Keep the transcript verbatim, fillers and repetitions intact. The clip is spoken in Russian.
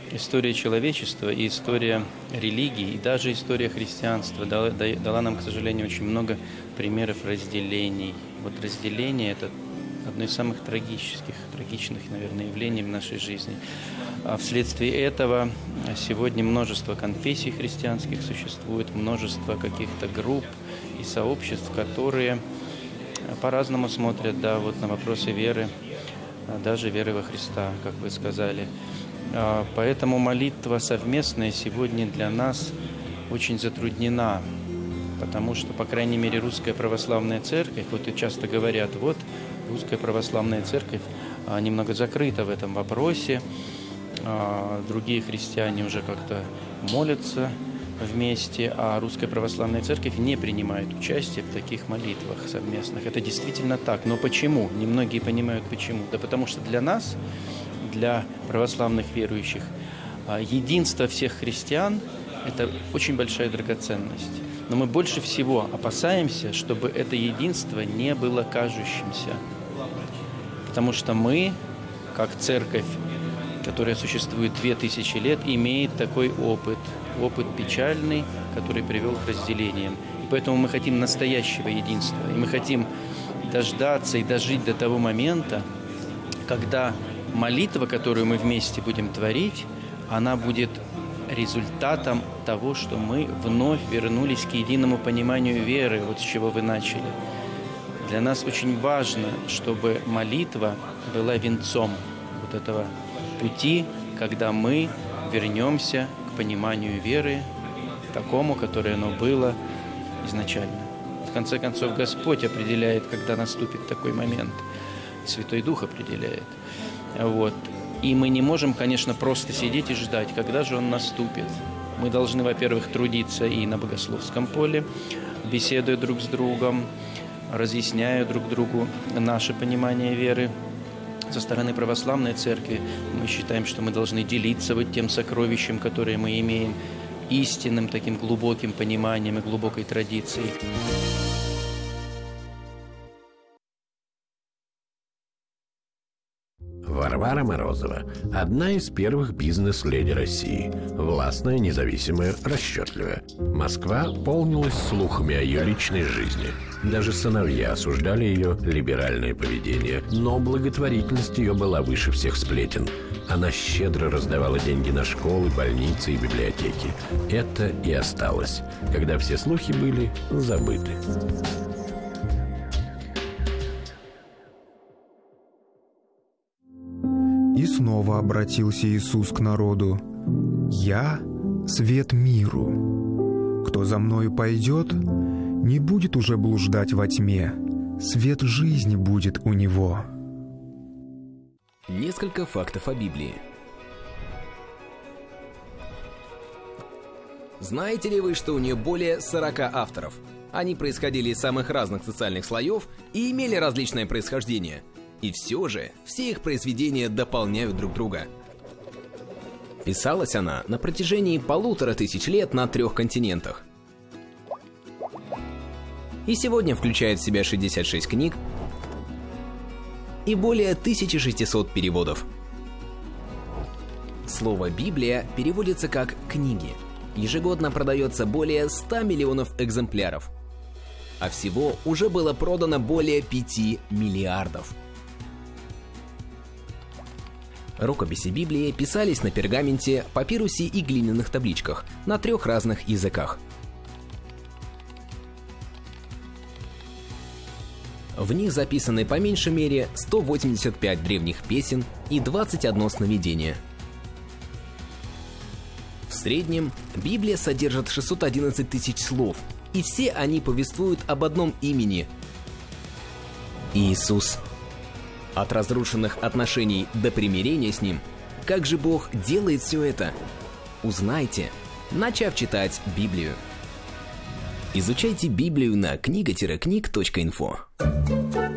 история человечества и история религии, и даже история христианства дала, дала нам, к сожалению, очень много примеров разделений. Вот разделение – это одно из самых трагических, трагичных, наверное, явлений в нашей жизни. А вследствие этого сегодня множество конфессий христианских существует, множество каких-то групп и сообществ, которые по-разному смотрят, да, вот на вопросы веры, даже веры во Христа, как вы сказали. Поэтому молитва совместная сегодня для нас очень затруднена, потому что, по крайней мере, Русская Православная Церковь, вот и часто говорят, вот, Русская Православная Церковь немного закрыта в этом вопросе, другие христиане уже как-то молятся вместе, а Русская Православная Церковь не принимает участие в таких молитвах совместных. Это действительно так. Но почему? Немногие понимают, почему. Да потому что для нас, для православных верующих, единство всех христиан – это очень большая драгоценность. Но мы больше всего опасаемся, чтобы это единство не было кажущимся. Потому что мы, как церковь, которая существует две тысячи лет, имеет такой опыт, опыт печальный, который привел к разделениям. И поэтому мы хотим настоящего единства. И мы хотим дождаться и дожить до того момента, когда молитва, которую мы вместе будем творить, она будет результатом того, что мы вновь вернулись к единому пониманию веры, вот с чего вы начали. Для нас очень важно, чтобы молитва была венцом вот этого пути, когда мы вернемся к пониманию веры, такому, которое оно было изначально. В конце концов, Господь определяет, когда наступит такой момент. Святой Дух определяет. Вот. И мы не можем, конечно, просто сидеть и ждать, когда же он наступит. Мы должны, во-первых, трудиться и на богословском поле, беседуя друг с другом, разъясняя друг другу наше понимание веры. Со стороны православной церкви мы считаем, что мы должны делиться вот тем сокровищем, которое мы имеем, истинным таким глубоким пониманием и глубокой традицией. Варвара Морозова – одна из первых бизнес-леди России. Властная, независимая, расчетливая. Москва полнилась слухами о ее личной жизни. Даже сыновья осуждали ее либеральное поведение. Но благотворительность ее была выше всех сплетен. Она щедро раздавала деньги на школы, больницы и библиотеки. Это и осталось, когда все слухи были забыты. И снова обратился Иисус к народу. «Я — свет миру. Кто за мною пойдет, не будет уже блуждать во тьме. Свет жизни будет у него». Несколько фактов о Библии. Знаете ли вы, что у нее более сорока авторов? Они происходили из самых разных социальных слоев и имели различное происхождение. И все же, все их произведения дополняют друг друга. Писалась она на протяжении полутора тысяч лет на трех континентах. И сегодня включает в себя шестьдесят шесть книг и более тысяча шестьсот переводов. Слово «Библия» переводится как «книги». Ежегодно продается более ста миллионов экземпляров. А всего уже было продано более пяти миллиардов. Рукописи Библии писались на пергаменте, папирусе и глиняных табличках на трех разных языках. В них записаны по меньшей мере сто восемьдесят пять древних песен и двадцать одно сновидение. В среднем Библия содержит шестьсот одиннадцать тысяч слов, и все они повествуют об одном имени – Иисус. От разрушенных отношений до примирения с Ним. Как же Бог делает все это? Узнайте, начав читать Библию. Изучайте Библию на книга книг точка инфо.